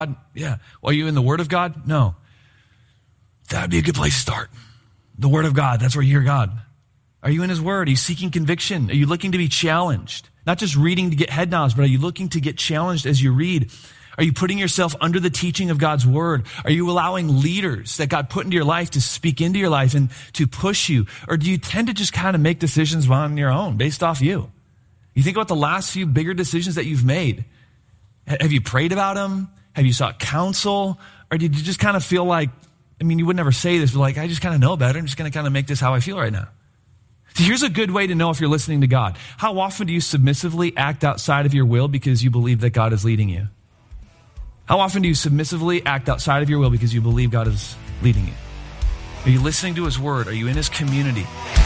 Yeah. Well, are you in the Word of God? No. That would be a good place to start. The Word of God, that's where you hear God. Are you in His Word? Are you seeking conviction? Are you looking to be challenged? Not just reading to get head knowledge, but are you looking to get challenged as you read? Are you putting yourself under the teaching of God's Word? Are you allowing leaders that God put into your life to speak into your life and to push you? Or do you tend to just kind of make decisions on your own based off you? You think about the last few bigger decisions that you've made. Have you prayed about them? Have you sought counsel? Or did you just kind of feel like, you would never say this, but like, I just kind of know better. I'm just going to kind of make this how I feel right now. So here's a good way to know if you're listening to God. How often do you submissively act outside of your will because you believe that God is leading you? How often do you submissively act outside of your will because you believe God is leading you? Are you listening to His Word? Are you in His community?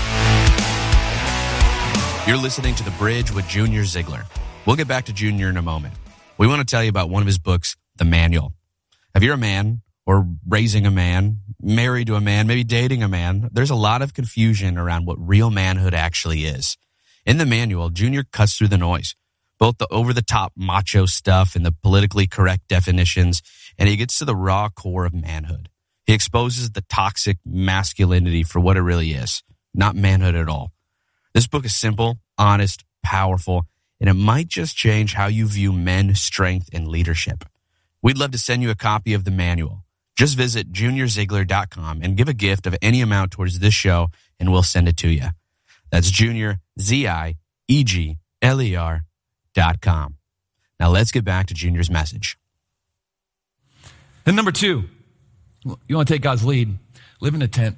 You're listening to The Bridge with Junior Ziegler. We'll get back to Junior in a moment. We want to tell you about one of his books, The Manual. If you're a man or raising a man, married to a man, maybe dating a man, there's a lot of confusion around what real manhood actually is. In The Manual, Junior cuts through the noise, both the over-the-top macho stuff and the politically correct definitions, and he gets to the raw core of manhood. He exposes the toxic masculinity for what it really is, not manhood at all. This book is simple, honest, powerful, and it might just change how you view men, strength, and leadership. We'd love to send you a copy of The Manual. Just visit juniorziegler.com and give a gift of any amount towards this show, and we'll send it to you. That's Junior, ZIEGLER.com. Now let's get back to Junior's message. And number 2, you want to take God's lead, live in a tent.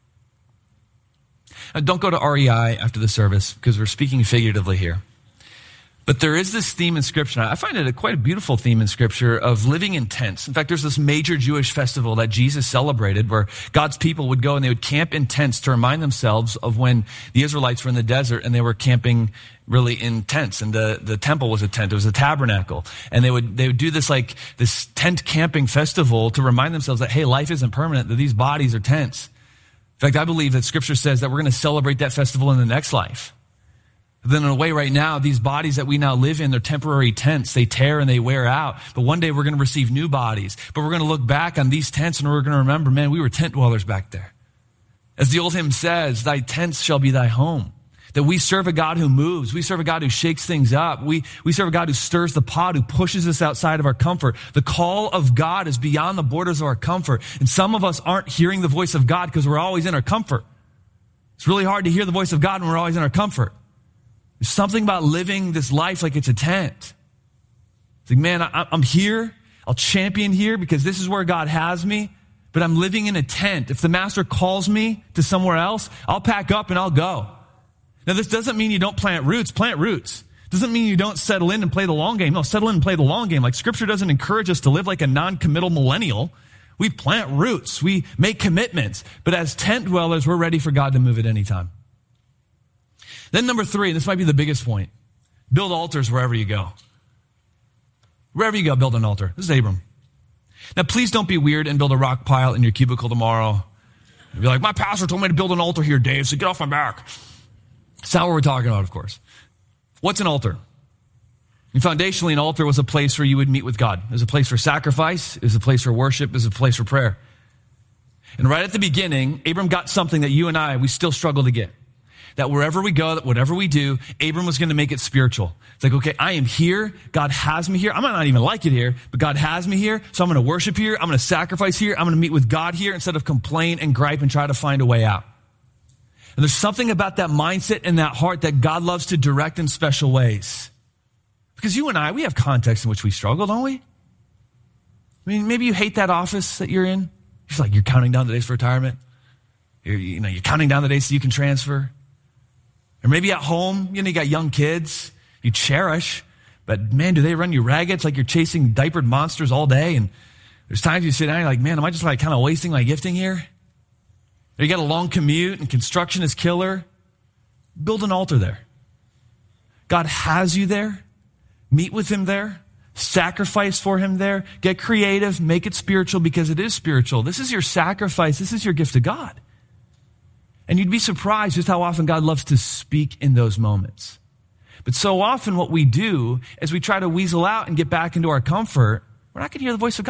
Don't go to REI after the service because we're speaking figuratively here. But there is this theme in Scripture. I find it quite a beautiful theme in Scripture of living in tents. In fact, there's this major Jewish festival that Jesus celebrated where God's people would go and they would camp in tents to remind themselves of when the Israelites were in the desert and they were camping really in tents. And the temple was a tent. It was a tabernacle. And they would do this tent camping festival to remind themselves that, hey, life isn't permanent, that these bodies are tents. In fact, I believe that Scripture says that we're going to celebrate that festival in the next life. Then in a way right now, these bodies that we now live in, they're temporary tents. They tear and they wear out. But one day we're going to receive new bodies. But we're going to look back on these tents and we're going to remember, man, we were tent dwellers back there. As the old hymn says, thy tents shall be thy home. That we serve a God who moves. We serve a God who shakes things up. We serve a God who stirs the pot, who pushes us outside of our comfort. The call of God is beyond the borders of our comfort. And some of us aren't hearing the voice of God because we're always in our comfort. It's really hard to hear the voice of God when we're always in our comfort. There's something about living this life like it's a tent. It's like, man, I'm here. I'll champion here because this is where God has me, but I'm living in a tent. If the master calls me to somewhere else, I'll pack up and I'll go. Now, this doesn't mean you don't plant roots. Plant roots. Doesn't mean you don't settle in and play the long game. No, settle in and play the long game. Like Scripture doesn't encourage us to live like a non-committal millennial. We plant roots. We make commitments. But as tent dwellers, we're ready for God to move at any time. Then number 3, this might be the biggest point. Build altars wherever you go. Wherever you go, build an altar. This is Abram. Now, please don't be weird and build a rock pile in your cubicle tomorrow. You'll be like, my pastor told me to build an altar here, Dave, so get off my back. That's not what we're talking about, of course. What's an altar? And foundationally, an altar was a place where you would meet with God. It was a place for sacrifice. It was a place for worship. It was a place for prayer. And right at the beginning, Abram got something that you and we still struggle to get. That wherever we go, that whatever we do, Abram was going to make it spiritual. It's like, okay, I am here. God has me here. I might not even like it here, but God has me here. So I'm going to worship here. I'm going to sacrifice here. I'm going to meet with God here instead of complain and gripe and try to find a way out. And there's something about that mindset and that heart that God loves to direct in special ways. Because you and we have contexts in which we struggle, don't we? I mean, maybe you hate that office that you're in. It's like you're counting down the days for retirement. You're counting down the days so you can transfer. Or maybe at home, you got young kids you cherish, but man, do they run you ragged? It's like you're chasing diapered monsters all day. And there's times you sit down and you're like, man, am I just kind of wasting my gifting here? Or you got a long commute and construction is killer. Build an altar there. God has you there. Meet with him there. Sacrifice for him there. Get creative. Make it spiritual because it is spiritual. This is your sacrifice. This is your gift to God. And you'd be surprised just how often God loves to speak in those moments. But so often what we do is we try to weasel out and get back into our comfort we're not going to hear the voice of God.